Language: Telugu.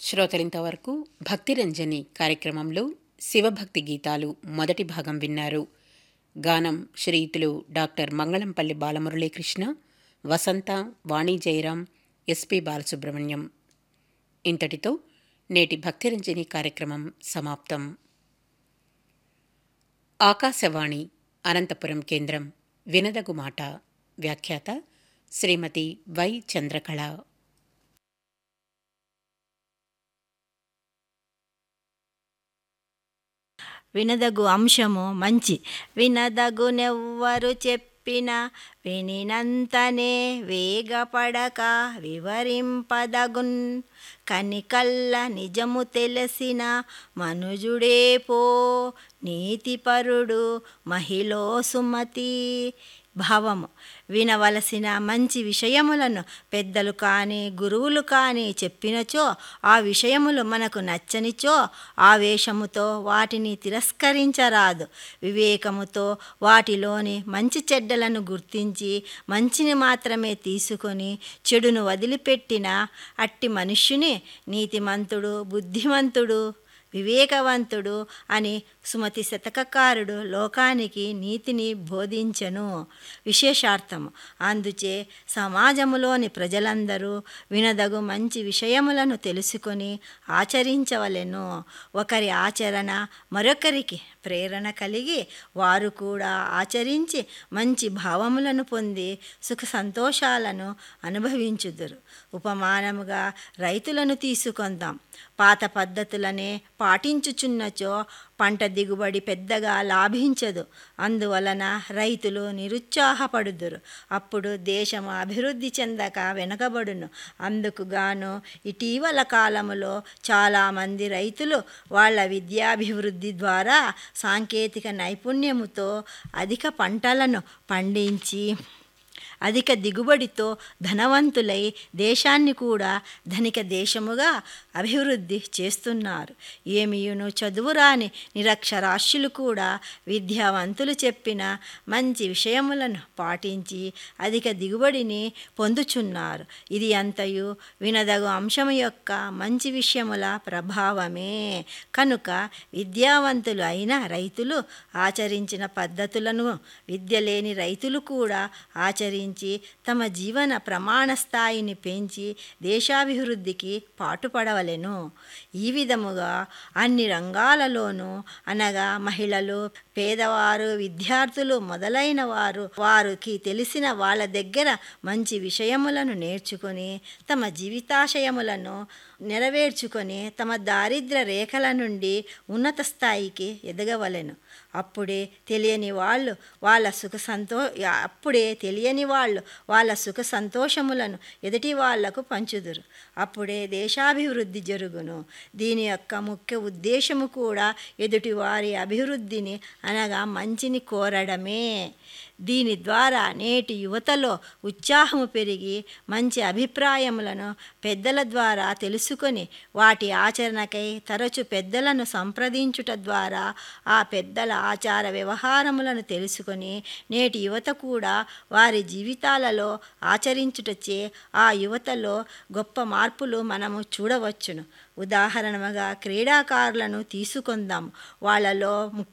శ్రోతలింతవరకు భక్తిరంజని కార్యక్రమంలో శివభక్తి గీతాలు మొదటి భాగం విన్నారు. గానం శ్రీయుతులు డాక్టర్ మంగళంపల్లి బాలమురళీకృష్ణ, వసంత, వాణి జయరాం, ఎస్పి బాలసుబ్రహ్మణ్యం. ఇంతటితో నేటి భక్తిరంజని కార్యక్రమం సమాప్తం. ఆకాశవాణి అనంతపురం కేంద్రం. వినదగు మాట. వ్యాఖ్యాత శ్రీమతి వై చంద్రకళ. వినదగు అంశము మంచి వినదగునెవ్వరు చెప్పిన వినినంతనే వేగపడక వివరింపదగున్ కనికల్ల నిజము తెలిసిన మనుజుడే పో నీతిపరుడు మహిళో సుమతి. భావము: వినవలసిన మంచి విషయములను పెద్దలు కానీ గురువులు కానీ చెప్పినచో ఆ విషయములు మనకు నచ్చనిచో ఆవేశముతో వాటిని తిరస్కరించరాదు. వివేకముతో వాటిలోని మంచి చెడ్డలను గుర్తించి మంచిని మాత్రమే తీసుకొని చెడును వదిలిపెట్టిన అట్టి మనుష్యుని నీతిమంతుడు, బుద్ధిమంతుడు, వివేకవంతుడు అని సుమతి శతకకారుడు లోకానికి నీతిని బోధించెను. విశేషార్థము: అందుచే సమాజములోని ప్రజలందరూ వినదగు మంచి విషయములను తెలుసుకొని ఆచరించవలెను. ఒకరి ఆచరణ మరొకరికి ప్రేరణ కలిగి వారు కూడా ఆచరించి మంచి భావములను పొంది సుఖ సంతోషాలను అనుభవించుదురు. ఉపమానముగా రైతులను తీసుకొందాం. పాత పద్ధతులనే పాటించుచున్నచో పంట దిగుబడి పెద్దగా లాభించదు. అందువలన రైతులు నిరుత్సాహపడుదురు. అప్పుడు దేశము అభివృద్ధి చెందక వెనుకబడును. అందుకుగాను ఇటీవల కాలములో చాలామంది రైతులు వాళ్ళ విద్యాభివృద్ధి ద్వారా సాంకేతిక నైపుణ్యముతో అధిక పంటలను పండించి అధిక దిగుబడితో ధనవంతులై దేశాన్ని కూడా ధనిక దేశముగా అభివృద్ధి చేస్తున్నారు. ఏమియును చదువురాని నిరక్షరాస్యులు కూడా విద్యావంతులు చెప్పిన మంచి విషయములను పాటించి అధిక దిగుబడిని పొందుచున్నారు. ఇది అంతయు వినదగు అంశము యొక్క మంచి విషయముల ప్రభావమే. కనుక విద్యావంతులు అయిన రైతులు ఆచరించిన పద్ధతులను విద్య లేని రైతులు కూడా ఆచరించి తమ జీవన ప్రమాణ స్థాయిని పెంచి దేశాభివృద్ధికి పాటుపడవలెను. ఈ విధముగా అన్ని రంగాలలోనూ అనగా మహిళలు, పేదవారు, విద్యార్థులు మొదలైన వారికి తెలిసిన వాళ్ళ దగ్గర మంచి విషయములను నేర్చుకొని తమ జీవితాశయములను నెరవేర్చుకొని తమ దారిద్ర్య రేఖల నుండి ఉన్నత స్థాయికి ఎదగవలెను. అప్పుడే తెలియని వాళ్ళు వాళ్ళ సుఖ సంతోషములను ఎదుటి వాళ్లకు పంచుదురు. అప్పుడే దేశాభివృద్ధి జరుగును. దీని యొక్క ముఖ్య ఉద్దేశము కూడా ఎదుటి వారి అభివృద్ధిని అనగా మంచిని కోరడమే. దీని ద్వారా నేటి యువతలో ఉత్సాహము పెరిగి మంచి అభిప్రాయములను పెద్దల ద్వారా తెలుసుకొని వాటి ఆచరణకై తరచు పెద్దలను సంప్రదించుట ద్వారా ఆ పెద్దల ఆచార వ్యవహారములను తెలుసుకొని నేటి యువత కూడా వారి జీవితాలలో ఆచరించుటచే ఆ యువతలో గొప్ప మార్పులు మనము చూడవచ్చును. ఉదాహరణగా క్రీడాకారులను తీసుకొందాం. వాళ్ళలో